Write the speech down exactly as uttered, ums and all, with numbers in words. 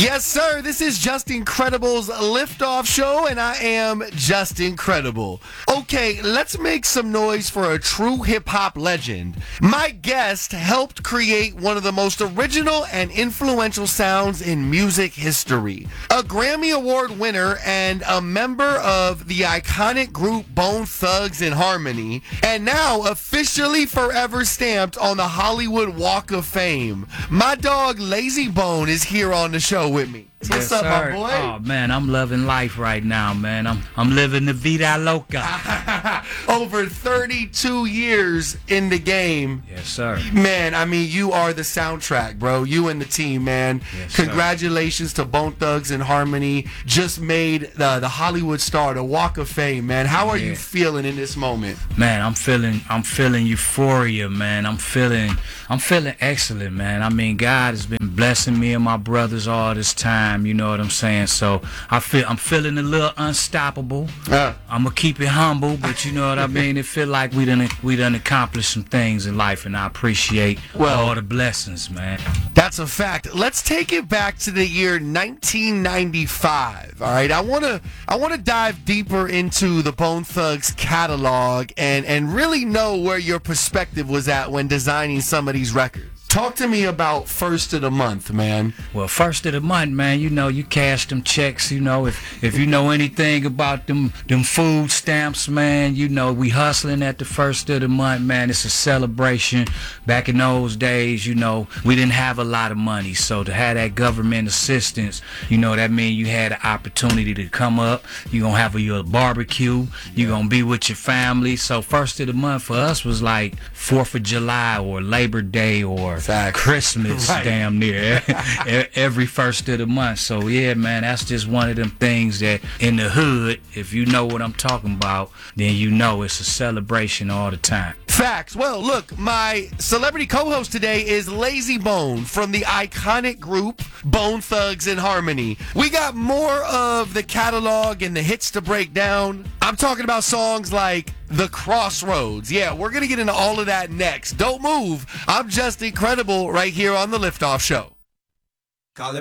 Yes, sir. This is Just Incredible's Liftoff Show, and I am Just Incredible. Okay, let's make some noise for a true hip-hop legend. My guest helped create one of the most original and influential sounds in music history. A Grammy Award winner and a member of the iconic group Bone Thugs and Harmony, and now officially forever stamped on the Hollywood Walk of Fame. My dog Lazy Bone is here on the show with me. What's yes, up, sir. my boy? Oh man, I'm loving life right now, man. I'm I'm living the vida loca. Over thirty-two years in the game. Yes, sir. Man, I mean, you are the soundtrack, bro. You and the team, man. Yes, Congratulations sir. to Bone Thugs and Harmony. Just made the, the Hollywood star, the Walk of Fame, man. How are yeah. you feeling in this moment? Man, I'm feeling I'm feeling euphoria, man. I'm feeling I'm feeling excellent, man. I mean, God has been blessing me and my brothers all this time. You know what I'm saying? So I feel I'm feeling a little unstoppable. Uh. I'm gonna keep it humble, but you know what I mean. It feel like we done we done accomplished some things in life, and I appreciate well, all the blessings, man. That's a fact. Let's take it back to the year nineteen ninety-five. All right, I wanna I wanna dive deeper into the Bone Thugs catalog and and really know where your perspective was at when designing some of these records. Talk to me about First of the Month, man. Well, First of the Month, man, you know, you cash them checks, you know, if if you know anything about them them food stamps, man, you know, we hustling at the first of the month, man. It's a celebration. Back in those days, you know, we didn't have a lot of money, so to have that government assistance, you know, that means you had an opportunity to come up. You're going to have a, your barbecue. You're going to be with your family. So First of the Month for us was like fourth of July or Labor Day or Fact. Christmas, right. Damn near every first of the month. So yeah, man, that's just one of them things that in the hood, if you know what I'm talking about, then you know it's a celebration all the time. Facts. Well, look, my celebrity co-host today is Lazy Bone from the iconic group Bone Thugs and Harmony. We got more of the catalog and the hits to break down. I'm talking about songs like The Crossroads. Yeah, we're going to get into all of that next. Don't move. I'm Just Incredible right here on The Liftoff Show. Call it